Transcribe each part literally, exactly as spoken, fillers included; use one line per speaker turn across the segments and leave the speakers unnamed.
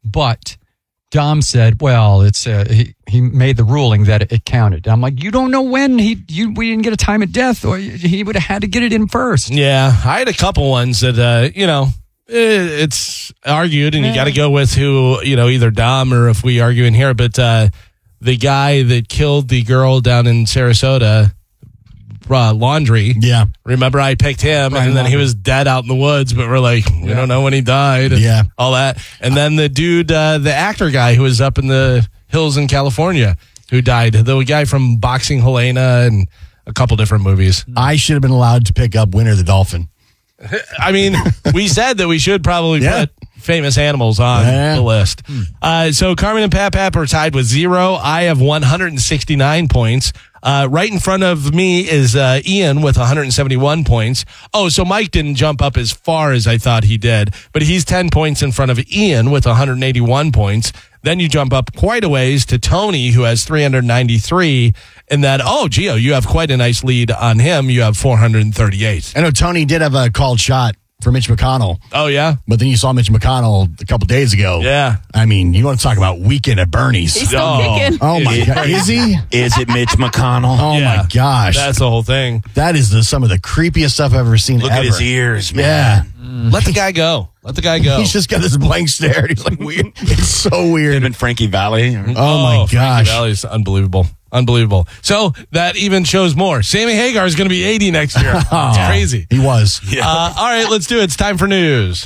but Dom said, well, it's uh, he, he made the ruling that it, it counted. I'm like, you don't know when he you we didn't get a time of death, or he would have had to get it in first.
Yeah, I had a couple ones that, uh, you know, it's argued, and you got to go with who, you know, either Dom or if we argue in here. But uh, the guy that killed the girl down in Sarasota, uh, Laundry.
Yeah.
Remember, I picked him,
Brian
and then
Laundrie.
he was dead out in the woods, but we're like, we
Yeah.
don't know when he died. And
Yeah.
all that. And then the dude, uh, the actor guy who was up in the hills in California who died, the guy from Boxing Helena and a couple different movies.
I should have been allowed to pick up Winter the Dolphin.
I mean, we said that we should probably
Yeah.
put famous animals on
Yeah.
the list. Uh, so Carmen and Pap Pap are tied with zero. I have one hundred sixty-nine points. Uh, right in front of me is uh, Ian with one hundred seventy-one points. Oh, so Mike didn't jump up as far as I thought he did, but he's ten points in front of Ian with one hundred eighty-one points. Then you jump up quite a ways to Tony, who has three hundred ninety-three. And then, oh, Gio, you have quite a nice lead on him. You have four hundred thirty-eight.
I know Tony did have a called shot for Mitch McConnell,
Oh, yeah?
but then you saw Mitch McConnell a couple days ago.
Yeah.
I mean, you want to talk about weekend at Bernie's.
He's still
Oh.
kicking.
Oh, my
Is-
God. Is he?
Is it Mitch McConnell?
Oh,
Yeah.
my gosh.
That's the whole thing.
that is the, some of the creepiest stuff I've ever seen
Look
ever.
at his ears,
Yeah.
man.
Let the guy go. Let the guy go.
He's just got this blank stare. He's like, weird. It's so weird.
Him and Frankie Valley.
Oh, my
Frankie
gosh.
Valley's unbelievable. Unbelievable. So that even shows more. Sammy Hagar is going to be eighty next year. It's crazy.
He was.
Uh, all right, let's do it. It's time for news.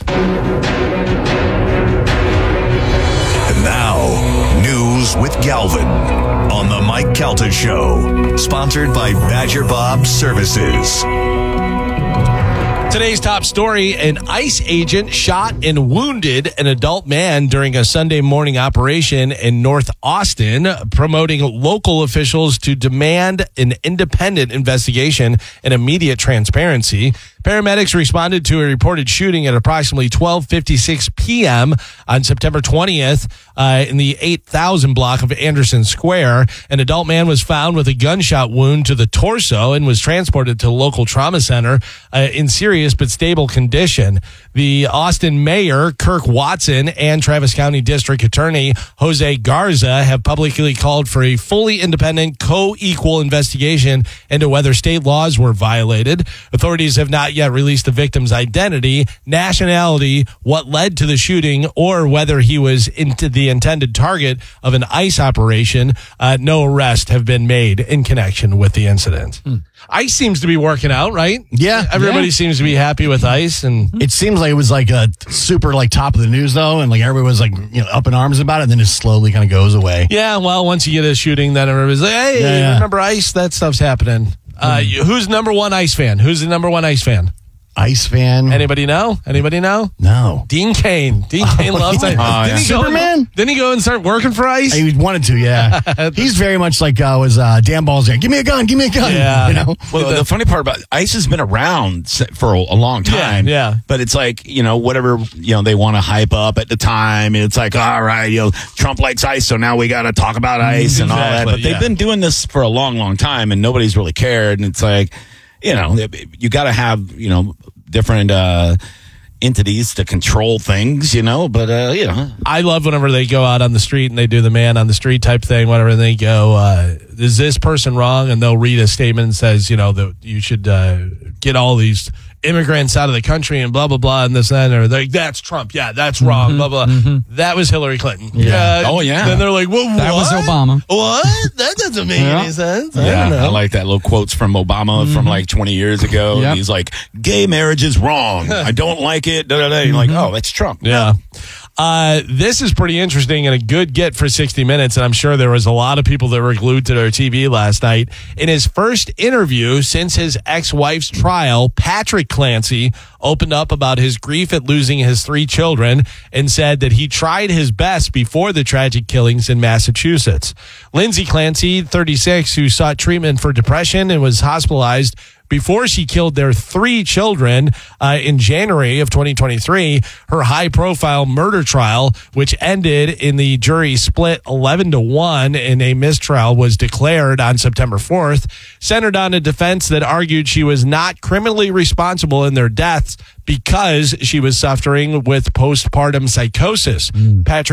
And now, news with Galvin on the Mike Calta Show, sponsored by Badger Bob Services.
Today's top story, an ICE agent shot and wounded an adult man during a Sunday morning operation in North Austin, promoting local officials to demand an independent investigation and immediate transparency. Paramedics responded to a reported shooting at approximately twelve fifty-six p.m. on September twentieth uh, in the eight thousand block of Anderson Square. An adult man was found with a gunshot wound to the torso and was transported to a local trauma center uh, in serious but stable condition. The Austin mayor, Kirk Watson, and Travis County District Attorney Jose Garza have publicly called for a fully independent, co-equal investigation into whether state laws were violated. Authorities have not yet released the victim's identity, nationality, what led to the shooting, or whether he was into the intended target of an ICE operation. Uh, no arrests have been made in connection with the incident. Hmm. ICE seems to be working out, right?
Yeah.
Everybody
Yeah.
seems to be happy with ICE, and
It seems like it was like a super like top of the news though, and like everybody was like, you know, up in arms about it, and then it slowly kind of goes away.
yeah, well, once you get a shooting, then everybody's like, hey,
Yeah, yeah.
remember ICE? That stuff's happening. Uh, you- who's number one ICE fan? Who's the number one ICE fan?
ICE fan?
Anybody know? Anybody know?
No.
Dean Cain. Dean Cain loves ICE.
Oh,
didn't,
yeah.
he go
Superman?
And, didn't he go and start working for ICE?
He wanted to, yeah. He's very much like uh, was uh, Dan Ball's there. Give me a gun, give me a gun.
Yeah.
You know?
Well, the, funny part about ICE has been around s- for a, a long time.
Yeah, yeah.
But it's like, you know, whatever, you know, they want to hype up at the time. It's like, all right, you know, Trump likes ICE, so now we got to talk about ICE and all that.
Exactly,
But they've
yeah.
been doing this for a long, long time, and nobody's really cared. And it's like, you know, you got to have, you know, different uh, entities to control things, you know, but, uh, you know.
I love whenever they go out on the street and they do the man on the street type thing, whatever, and they go, uh, is this person wrong? And they'll read a statement that says, you know, that you should uh, get all these immigrants out of the country and blah, blah, blah, and this, that, and they're like, that's Trump. Yeah, that's wrong, blah, blah. That was Hillary Clinton.
Yeah.
Oh, yeah.
Then they're like, well,
That
what?
was Obama.
What? That doesn't make
Yeah.
any sense. I
Yeah,
don't know.
I like that little quotes from Obama from like twenty years ago.
Yep.
He's like, gay marriage is wrong. I don't like it. Da, da, da. You're like, oh, that's Trump.
Yeah. Uh, this is pretty interesting and a good get for sixty minutes, and I'm sure there was a lot of people that were glued to their T V last night. In his first interview since his ex-wife's trial, Patrick Clancy opened up about his grief at losing his three children and said that he tried his best before the tragic killings in Massachusetts. Lindsay Clancy, thirty-six, who sought treatment for depression and was hospitalized before she killed their three children uh, in January of twenty twenty-three, her high-profile murder trial, which ended in the jury split eleven to one and a mistrial was declared on September fourth, centered on a defense that argued she was not criminally responsible in their deaths because she was suffering with postpartum psychosis. Patrick